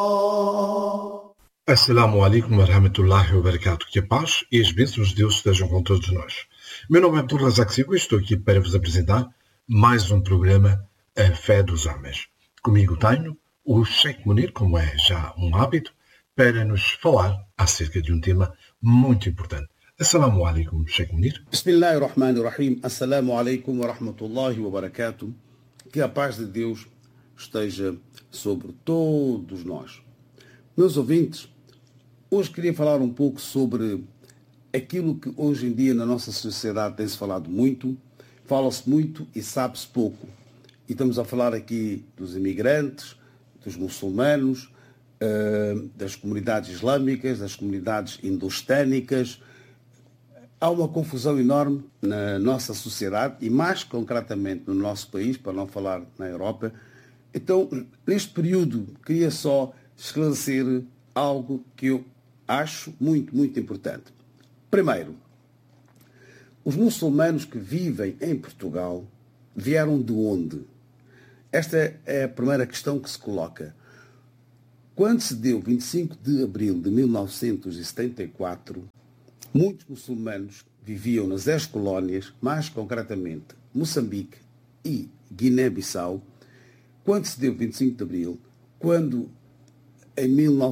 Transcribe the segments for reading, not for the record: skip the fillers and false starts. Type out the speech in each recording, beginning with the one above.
Assalamu alaikum wa rahmatullahi wa barakatuh. Que a paz e as bênçãos de Deus estejam com todos nós. Meu nome é Abdul Razak Silva e estou aqui para vos apresentar mais um programa A Fé dos Homens. Comigo tenho o Sheikh Munir, como é já um hábito, para nos falar acerca de um tema muito importante. Assalamu alaikum, Sheikh Munir. Bismillahirrahmanirrahim. Assalamu alaikum wa rahmatullahi wa barakatuh. Que a paz de Deus esteja sobre todos nós. Meus ouvintes, hoje queria falar um pouco sobre aquilo que hoje em dia na nossa sociedade tem-se falado muito, fala-se muito e sabe-se pouco. E estamos a falar aqui dos imigrantes, dos muçulmanos, das comunidades islâmicas, das comunidades indostânicas. Há uma confusão enorme na nossa sociedade e mais concretamente no nosso país, para não falar na Europa. Então, neste período, queria só esclarecer algo que eu acho muito, muito importante. Primeiro, os muçulmanos que vivem em Portugal vieram de onde? Esta é a primeira questão que se coloca. Quando se deu 25 de abril de 1974, muitos muçulmanos viviam nas ex-colónias, mais concretamente Moçambique e Guiné-Bissau. Quando se deu 25 de abril, quando em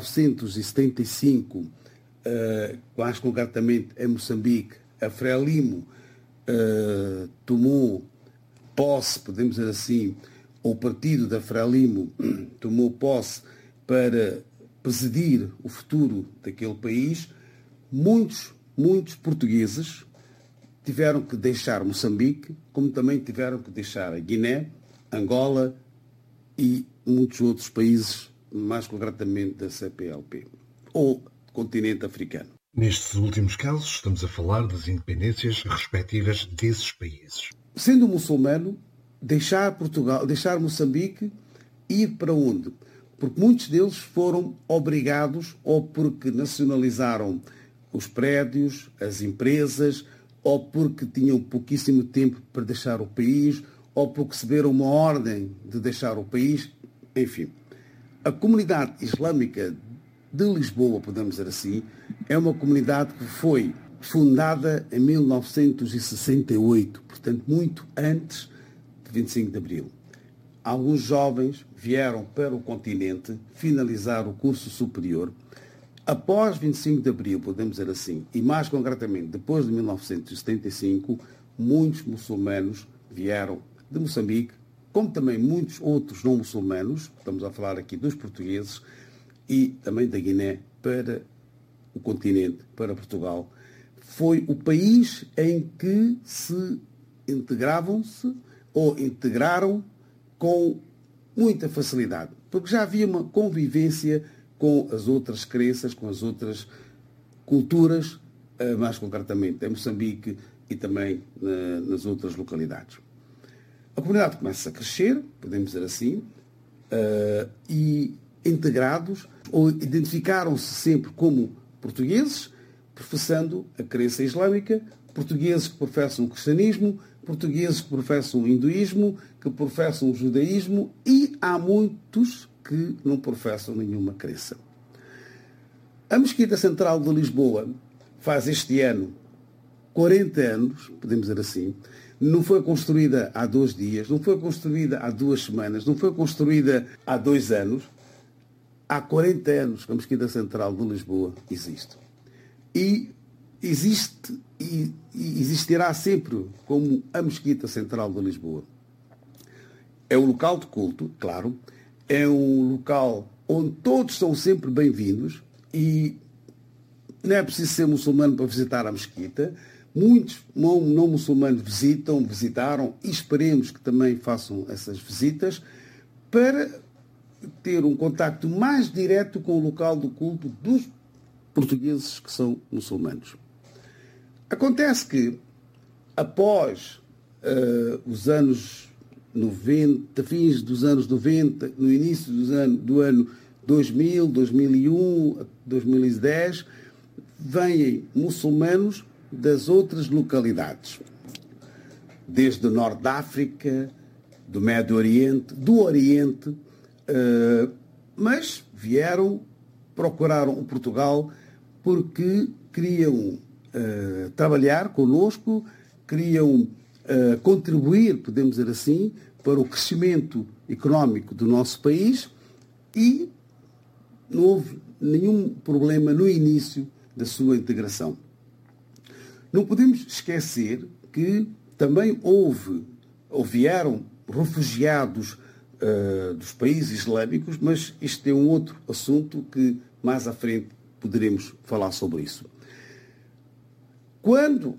1975, mais concretamente em Moçambique, a Frelimo tomou posse, podemos dizer assim, o partido da Frelimo tomou posse para presidir o futuro daquele país, muitos portugueses tiveram que deixar Moçambique, como também tiveram que deixar a Guiné, Angola e muitos outros países, mais concretamente da CPLP, ou continente africano. Nestes últimos casos, estamos a falar das independências respectivas desses países. Sendo muçulmano, deixar Portugal, deixar Moçambique, ir para onde? Porque muitos deles foram obrigados, ou porque nacionalizaram os prédios, as empresas, ou porque tinham pouquíssimo tempo para deixar o país, ou porque receberam uma ordem de deixar o país, enfim. A comunidade islâmica de Lisboa, podemos dizer assim, é uma comunidade que foi fundada em 1968, portanto, muito antes de 25 de abril. Alguns jovens vieram para o continente finalizar o curso superior. Após 25 de abril, podemos dizer assim, e mais concretamente depois de 1975, muitos muçulmanos vieram de Moçambique, como também muitos outros não muçulmanos, estamos a falar aqui dos portugueses, e também da Guiné para o continente, para Portugal. Foi o país em que se integravam-se ou integraram com muita facilidade, porque já havia uma convivência com as outras crenças, com as outras culturas, mais concretamente em Moçambique e também nas outras localidades. A comunidade começa a crescer, podemos dizer assim, e integrados, ou identificaram-se sempre como portugueses, professando a crença islâmica, portugueses que professam o cristianismo, portugueses que professam o hinduísmo, que professam o judaísmo, e há muitos que não professam nenhuma crença. A Mesquita Central de Lisboa faz este ano 40 anos, podemos dizer assim. Não foi construída há 2 dias, não foi construída há 2 semanas, não foi construída há 2 anos. Há 40 anos que a Mesquita Central de Lisboa existe. E existe e existirá sempre como a Mesquita Central de Lisboa. É um local de culto, claro, é um local onde todos são sempre bem-vindos e não é preciso ser muçulmano para visitar a mesquita. Muitos não muçulmanos visitaram e esperemos que também façam essas visitas para ter um contacto mais direto com o local do culto dos portugueses que são muçulmanos. Acontece que, após os anos 90, fins dos anos 90, no início do ano 2000, 2001, 2010, vêm muçulmanos das outras localidades, desde o Norte da África, do Médio Oriente, do Oriente, mas vieram, procuraram Portugal porque queriam trabalhar connosco, queriam contribuir, podemos dizer assim, para o crescimento económico do nosso país, e não houve nenhum problema no início da sua integração. Não podemos esquecer que também vieram refugiados dos países islâmicos, mas isto é um outro assunto que mais à frente poderemos falar sobre isso. Quando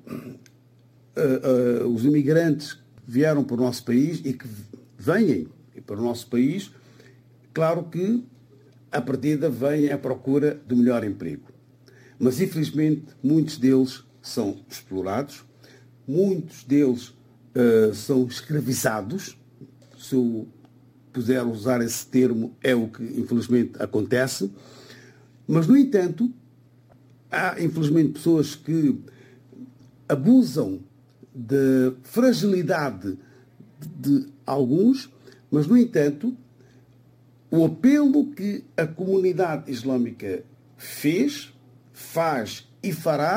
os imigrantes vieram para o nosso país e que vêm para o nosso país, claro que à partida vêm à procura do melhor emprego. Mas, infelizmente, muitos deles são explorados, muitos deles são escravizados. Se eu puder usar esse termo, é o que, infelizmente, acontece. Mas, no entanto, há, infelizmente, pessoas que abusam da fragilidade de alguns, mas, no entanto, o apelo que a comunidade islâmica fez, faz e fará